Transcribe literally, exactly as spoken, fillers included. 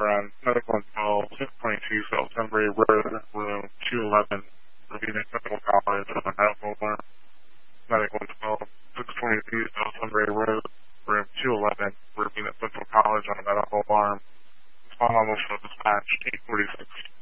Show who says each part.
Speaker 1: from Medical and twelve, six twenty-two South Sunbury Road, room two eleven, for Venus Medical College on a medical alarm. Medical and twelve, six twenty-two South Sunbury Road, room two eleven, for Venus Medical College on a medical alarm. Respond level show dispatch eight forty-six.